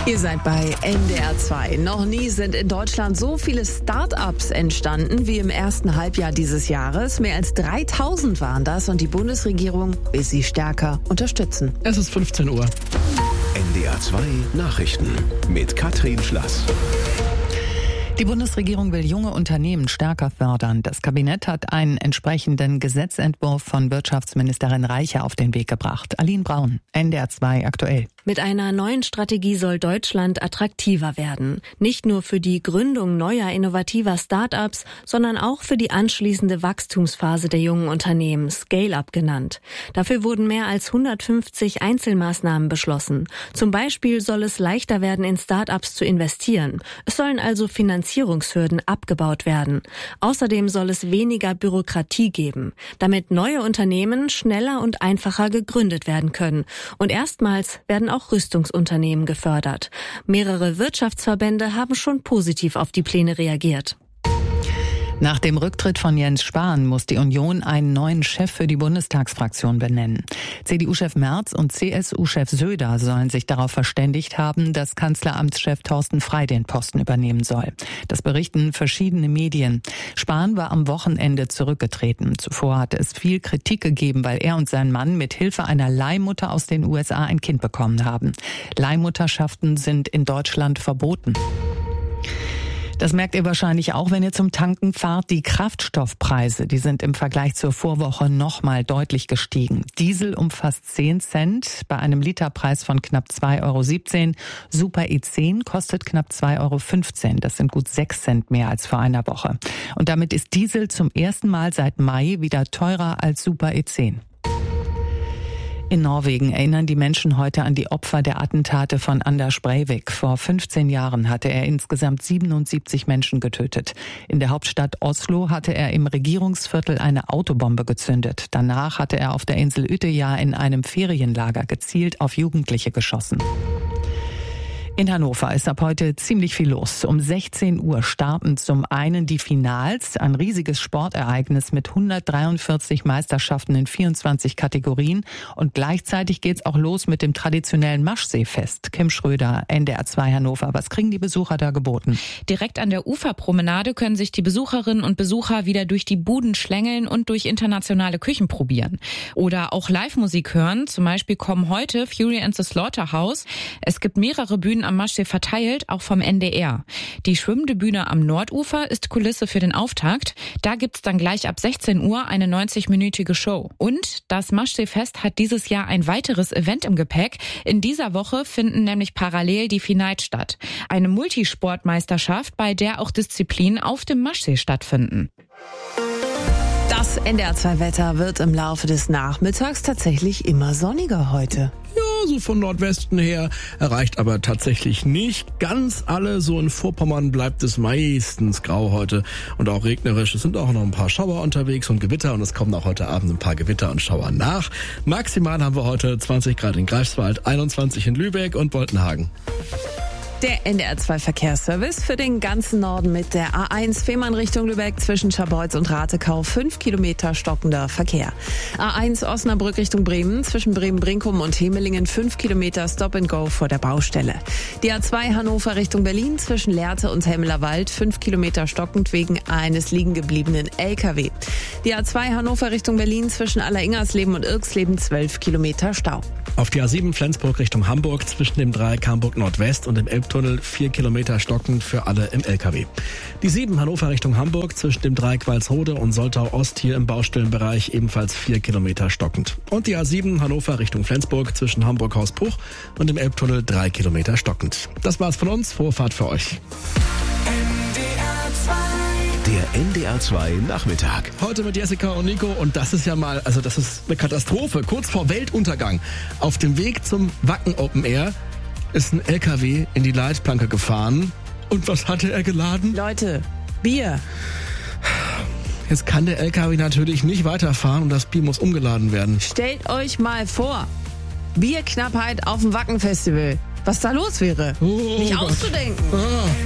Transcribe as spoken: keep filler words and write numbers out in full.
Ihr seid bei N D R zwei. Noch nie sind in Deutschland so viele Start-ups entstanden wie im ersten Halbjahr dieses Jahres. Mehr als dreitausend waren das und die Bundesregierung will sie stärker unterstützen. Es ist fünfzehn Uhr. N D R zwei Nachrichten mit Katrin Schlass. Die Bundesregierung will junge Unternehmen stärker fördern. Das Kabinett hat einen entsprechenden Gesetzentwurf von Wirtschaftsministerin Reiche auf den Weg gebracht. Aline Braun, N D R zwei aktuell. Mit einer neuen Strategie soll Deutschland attraktiver werden. Nicht nur für die Gründung neuer innovativer Start-ups, sondern auch für die anschließende Wachstumsphase der jungen Unternehmen, Scale-up genannt. Dafür wurden mehr als hundertfünfzig Einzelmaßnahmen beschlossen. Zum Beispiel soll es leichter werden, in Start-ups zu investieren. Es sollen also Finanzierungshürden abgebaut werden. Außerdem soll es weniger Bürokratie geben, damit neue Unternehmen schneller und einfacher gegründet werden können. Und erstmals werden auch Rüstungsunternehmen gefördert. Mehrere Wirtschaftsverbände haben schon positiv auf die Pläne reagiert. Nach dem Rücktritt von Jens Spahn muss die Union einen neuen Chef für die Bundestagsfraktion benennen. C D U-Chef Merz und C S U-Chef Söder sollen sich darauf verständigt haben, dass Kanzleramtschef Thorsten Frey den Posten übernehmen soll. Das berichten verschiedene Medien. Spahn war am Wochenende zurückgetreten. Zuvor hatte es viel Kritik gegeben, weil er und sein Mann mit Hilfe einer Leihmutter aus den U S A ein Kind bekommen haben. Leihmutterschaften sind in Deutschland verboten. Das merkt ihr wahrscheinlich auch, wenn ihr zum Tanken fahrt. Die Kraftstoffpreise, die sind im Vergleich zur Vorwoche nochmal deutlich gestiegen. Diesel um fast zehn Cent bei einem Literpreis von knapp zwei Euro siebzehn. Super E zehn kostet knapp zwei Euro fünfzehn. Das sind gut sechs Cent mehr als vor einer Woche. Und damit ist Diesel zum ersten Mal seit Mai wieder teurer als Super E zehn. In Norwegen erinnern die Menschen heute an die Opfer der Attentate von Anders Breivik. Vor fünfzehn Jahren hatte er insgesamt siebenundsiebzig Menschen getötet. In der Hauptstadt Oslo hatte er im Regierungsviertel eine Autobombe gezündet. Danach hatte er auf der Insel Utøya in einem Ferienlager gezielt auf Jugendliche geschossen. In Hannover ist ab heute ziemlich viel los. Um sechzehn Uhr starten zum einen die Finals, ein riesiges Sportereignis mit hundertdreiundvierzig Meisterschaften in vierundzwanzig Kategorien. Und gleichzeitig geht's auch los mit dem traditionellen Maschseefest. Kim Schröder, N D R zwei Hannover. Was kriegen die Besucher da geboten? Direkt an der Uferpromenade können sich die Besucherinnen und Besucher wieder durch die Buden schlängeln und durch internationale Küchen probieren. Oder auch Live-Musik hören. Zum Beispiel kommen heute Fury and the Slaughterhouse. Es gibt mehrere Bühnen am Maschsee verteilt, auch vom N D R. Die schwimmende Bühne am Nordufer ist Kulisse für den Auftakt. Da gibt's dann gleich ab sechzehn Uhr eine neunzigminütige Show. Und das Maschseefest hat dieses Jahr ein weiteres Event im Gepäck. In dieser Woche finden nämlich parallel die Finals statt. Eine Multisportmeisterschaft, bei der auch Disziplinen auf dem Maschsee stattfinden. Das N D R zwei Wetter wird im Laufe des Nachmittags tatsächlich immer sonniger heute. Ja, so von Nordwesten her, erreicht aber tatsächlich nicht ganz alle. So in Vorpommern bleibt es meistens grau heute und auch regnerisch. Es sind auch noch ein paar Schauer unterwegs und Gewitter und es kommen auch heute Abend ein paar Gewitter und Schauer nach. Maximal haben wir heute zwanzig Grad in Greifswald, einundzwanzig in Lübeck und Boltenhagen. Der N D R zwei Verkehrsservice für den ganzen Norden mit der A eins Fehmarn Richtung Lübeck zwischen Scharbeutz und Ratekau. fünf Kilometer stockender Verkehr. A eins Osnabrück Richtung Bremen zwischen Bremen-Brinkum und Hemelingen. fünf Kilometer Stop and Go vor der Baustelle. Die A zwei Hannover Richtung Berlin zwischen Lehrte und Helmelerwald. fünf Kilometer stockend wegen eines liegen gebliebenen L K W. Die A zwei Hannover Richtung Berlin zwischen Alleringersleben und Irksleben. zwölf Kilometer Stau. Auf die A sieben Flensburg Richtung Hamburg zwischen dem Dreieck Hamburg Nordwest und dem Elbtunnel vier Kilometer stockend für alle im L K W. Die sieben Hannover Richtung Hamburg zwischen dem Dreieck Walsrode und Soltau Ost hier im Baustellenbereich ebenfalls vier Kilometer stockend. Und die A sieben Hannover Richtung Flensburg zwischen Hamburg-Hausbruch und dem Elbtunnel drei Kilometer stockend. Das war's von uns. Frohe Fahrt für euch. Der N D R zwei Nachmittag. Heute mit Jessica und Nico und das ist ja mal, also das ist eine Katastrophe. Kurz vor Weltuntergang. Auf dem Weg zum Wacken Open Air ist ein L K W in die Leitplanke gefahren. Und was hatte er geladen? Leute, Bier. Jetzt kann der L K W natürlich nicht weiterfahren und das Bier muss umgeladen werden. Stellt euch mal vor, Bierknappheit auf dem Wacken-Festival. Was da los wäre. Oh, nicht Gott. auszudenken. Ah.